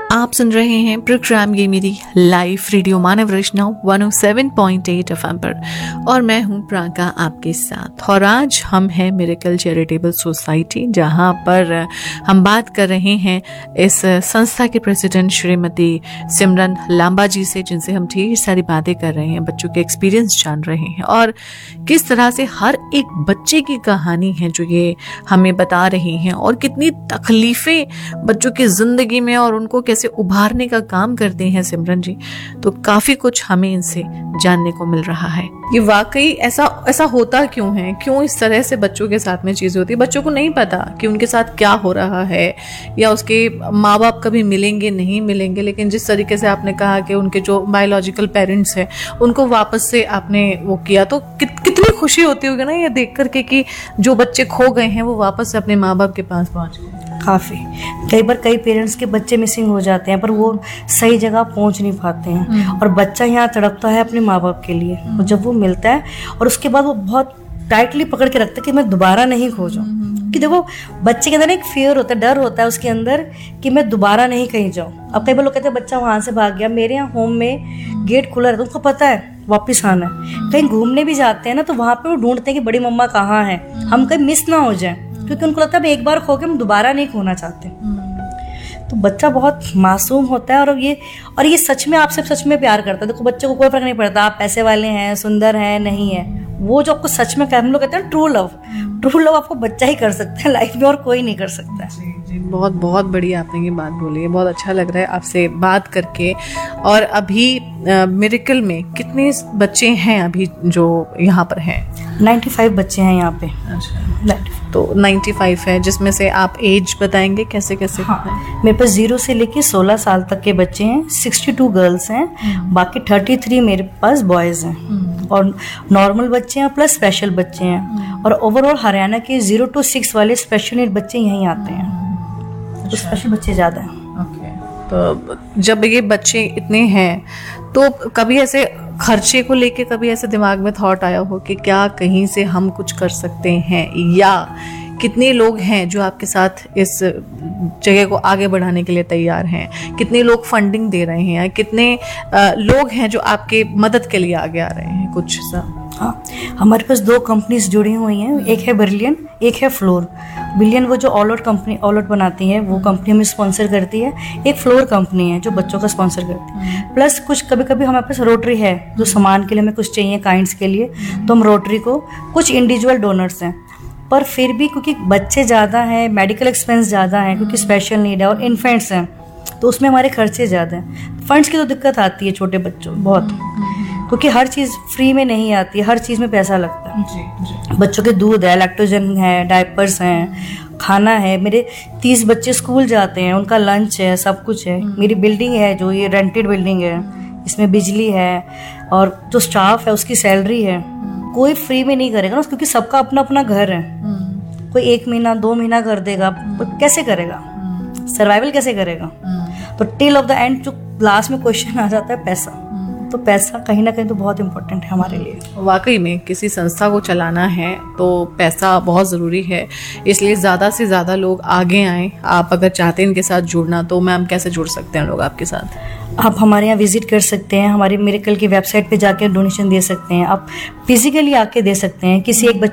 आप सुन रहे हैं प्रोग्राम ये मेरी लाइव रेडियो मानव रचना 107.8 एफएम पर और मैं हूं प्राका आपके साथ। और आज हम हैं मिरेकल चैरिटेबल सोसाइटी, जहां पर हम बात कर रहे हैं इस संस्था के प्रेसिडेंट श्रीमती सिमरन लांबा जी से, जिनसे हम ढेर सारी बातें कर रहे हैं, बच्चों के एक्सपीरियंस जान रहे हैं और किस तरह से हर एक बच्चे की कहानी है जो ये हमें बता रही हैं और कितनी तकलीफें बच्चों की जिंदगी में और उनको कैसे उभारने का काम करते हैं सिमरन जी। तो काफी कुछ हमें इनसे जानने को मिल रहा है। ये वाकई ऐसा होता क्यों है, क्यों इस तरह से बच्चों के साथ में चीजें होती है। बच्चों को नहीं पता कि उनके साथ क्या हो रहा है या उसके माँ बाप कभी मिलेंगे नहीं मिलेंगे, लेकिन जिस तरीके से आपने कहा कि उनके जो बायोलॉजिकल पेरेंट्स हैं उनको वापस से आपने वो किया, तो कितनी खुशी होती होगी ना ये देख करके कि जो बच्चे खो गए हैं वो वापस से अपने माँ बाप के पास पहुंच गए। काफ़ी कई बार कई पेरेंट्स के बच्चे मिसिंग हो जाते हैं पर वो सही जगह पहुंच नहीं पाते हैं और बच्चा यहाँ तड़पता है अपने माँ बाप के लिए। और जब वो मिलता है और उसके बाद वो बहुत टाइटली पकड़ के रखता है कि मैं दोबारा नहीं खो जाऊँ। कि देखो बच्चे के अंदर एक फियर होता है, डर होता है उसके अंदर कि मैं दोबारा नहीं कहीं जाऊँ। अब कई बार लोग कहते हैं बच्चा वहाँ से भाग गया, मेरे यहाँ होम में गेट खुला रहता है, उसको पता है वापिस आना है। कहीं घूमने भी जाते हैं ना तो वहाँ पे वो ढूंढते हैं कि बड़ी मम्मा कहाँ है, हम कहीं मिस ना हो जाए, क्योंकि उनको लगता है एक बार खो के हम दोबारा नहीं खोना चाहते। तो बच्चा बहुत मासूम होता है और ये सच में आपसे सच में प्यार करता है। देखो बच्चे को कोई फर्क नहीं पड़ता आप पैसे वाले हैं, सुंदर हैं, नहीं है। वो जो आपको सच में हम लोग कहते हैं ट्रू लव आपको बच्चा ही कर सकता है लाइफ में, और कोई नहीं कर सकता है। जी, बहुत बहुत बढ़िया आपने ये बात बोली है। बहुत अच्छा लग रहा है आपसे बात करके। और अभी मिरेकल में कितने बच्चे हैं अभी जो यहाँ पर हैं? 95 बच्चे हैं यहाँ पे। अच्छा, तो 95 है, जिसमें से आप एज बताएंगे कैसे कैसे? हाँ, मेरे पास 0 से लेके 16 साल तक के बच्चे हैं, 62 गर्ल्स हैं, बाकी 33 मेरे पास बॉयज़ हैं और नॉर्मल बच्चे हैं प्लस स्पेशल बच्चे हैं। और ओवरऑल हरियाणा के 0 to 6 वाले स्पेशल नीड बच्चे यहीं आते हैं। तो स्पेशल बच्चे ज़्यादा हैं। ओके, तो जब ये बच्चे इतने हैं तो कभी ऐसे खर्चे को लेके कभी ऐसे दिमाग में थॉट आया हो कि क्या कहीं से हम कुछ कर सकते हैं, या कितने लोग हैं जो आपके साथ इस जगह को आगे बढ़ाने के लिए तैयार हैं, कितने लोग फंडिंग दे रहे हैं, कितने लोग हैं जो आपके मदद के लिए आगे आ रहे हैं? कुछ सा। हाँ, हमारे पास 2 कंपनीज जुड़ी हुई हैं, एक है ब्रिलियन, एक है फ्लोर। ब्रिलियन वो जो ऑल आउट बनाती है, वो कंपनी हमें स्पॉन्सर करती है। एक फ्लोर कंपनी है जो बच्चों का स्पॉन्सर करती है। प्लस कुछ कभी कभी हमारे पास रोटरी है, जो सामान के लिए हमें कुछ चाहिए काइंड्स के लिए, तो हम रोटरी को, कुछ इंडिविजुअल डोनर्स हैं। पर फिर भी क्योंकि बच्चे ज़्यादा हैं, मेडिकल एक्सपेंस ज़्यादा है, क्योंकि स्पेशल नीड है और इन्फेंट्स हैं, तो उसमें हमारे खर्चे ज़्यादा हैं। फंड्स की तो दिक्कत आती है छोटे बच्चों बहुत, क्योंकि हर चीज़ फ्री में नहीं आती है, हर चीज़ में पैसा लगता है। जी। बच्चों के दूध है, लैक्टोजन है, डायपर्स हैं, खाना है। मेरे 30 बच्चे स्कूल जाते हैं, उनका लंच है, सब कुछ है। मेरी बिल्डिंग है जो ये रेंटेड बिल्डिंग है, इसमें बिजली है और जो स्टाफ है उसकी सैलरी है। कोई फ्री में नहीं करेगा ना, क्योंकि सबका अपना अपना घर है। कोई 1 महीना 2 महीना कर देगा, कैसे करेगा, सर्वाइवल कैसे करेगा? तो टिल ऑफ द एंड जो लास्ट में क्वेश्चन आ जाता है पैसा, तो पैसा कहीं ना कहीं तो बहुत इम्पोर्टेंट है हमारे लिए। वाकई में किसी संस्था को चलाना है तो पैसा बहुत ज़रूरी है, इसलिए ज़्यादा से ज़्यादा लोग आगे आएँ। आप अगर चाहते हैं इनके साथ जुड़ना तो मैम कैसे जुड़ सकते हैं लोग आपके साथ? आप हमारे यहाँ विजिट कर सकते हैं, हमारे मिरेकल की वेबसाइट पे जाकर डोनेशन दे सकते हैं, आप फिजिकली आके दे सकते हैं। किसी एक